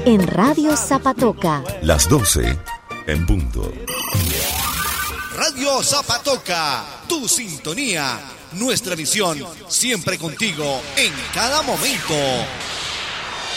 en Radio Zapatoca. Las 12 en punto. Radio Zapatoca, tu sintonía, nuestra misión, siempre contigo, en cada momento.